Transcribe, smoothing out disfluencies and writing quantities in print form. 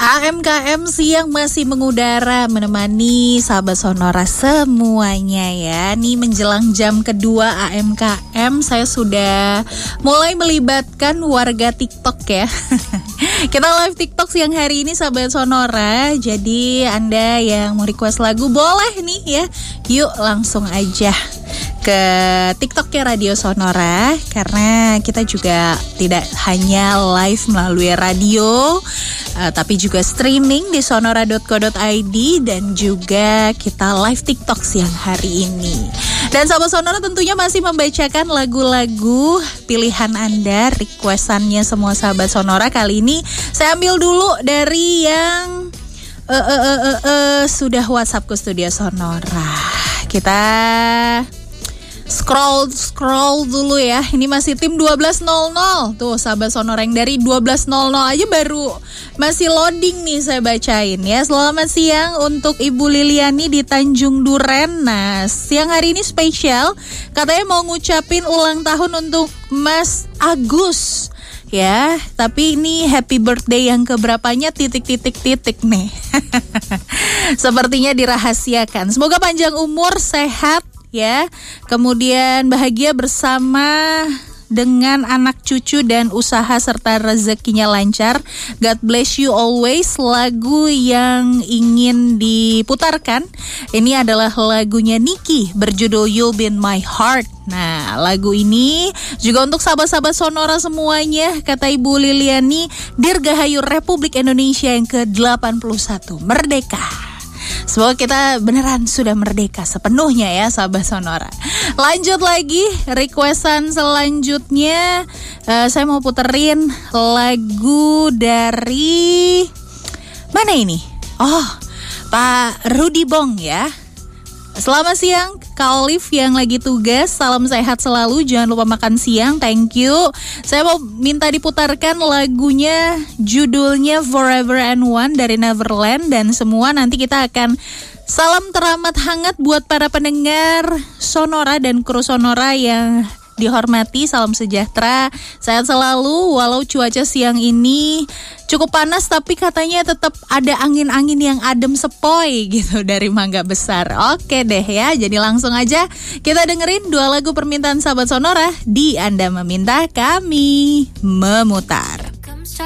AMKM siang masih mengudara menemani sahabat Sonora semuanya ya. Nih menjelang jam kedua AMKM saya sudah mulai melibatkan warga TikTok ya. Kita live TikTok siang hari ini sahabat Sonora. Jadi Anda yang mau request lagu boleh nih ya. Yuk langsung aja ke TikToknya Radio Sonora, karena kita juga tidak hanya live melalui radio, tapi juga streaming di sonora.co.id dan juga kita live TikTok siang hari ini. Dan sahabat Sonora tentunya masih membacakan lagu-lagu pilihan Anda, requestannya semua sahabat Sonora. Kali ini saya ambil dulu dari yang sudah WhatsApp ke Studio Sonora. Kita scroll dulu ya. Ini masih tim 12.00. Tuh sahabat Sonora yang dari 12.00 aja baru masih loading nih saya bacain ya. Selamat siang untuk Ibu Liliani di Tanjung Duren. Nah, siang hari ini spesial. Katanya mau ngucapin ulang tahun untuk Mas Agus. Ya, tapi ini happy birthday yang keberapanya titik nih. Sepertinya dirahasiakan. Semoga panjang umur, sehat ya, kemudian bahagia bersama dengan anak cucu dan usaha serta rezekinya lancar. God bless you always. Lagu yang ingin diputarkan ini adalah lagunya Niki berjudul You'll Be in My Heart. Nah, lagu ini juga untuk sahabat-sahabat Sonora semuanya, kata Ibu Liliani, Dirgahayu Republik Indonesia yang ke-81 Merdeka. Semoga kita beneran sudah merdeka sepenuhnya ya sahabat Sonora. Lanjut lagi, requestan selanjutnya saya mau puterin lagu dari mana ini? Oh, Pak Rudy Bong ya. Selamat siang Kak Olive yang lagi tugas. Salam sehat selalu, jangan lupa makan siang. Thank you. Saya mau minta diputarkan lagunya, judulnya Forever and One dari Neverland. Dan semua nanti kita akan salam teramat hangat buat para pendengar Sonora dan kru Sonora yang dihormati. Salam sejahtera, sehat selalu. Walau cuaca siang ini cukup panas, tapi katanya tetap ada angin-angin yang adem sepoi gitu dari Mangga Besar. Oke deh ya, jadi langsung aja kita dengerin dua lagu permintaan sahabat Sonora di Anda Meminta, Kami Memutar.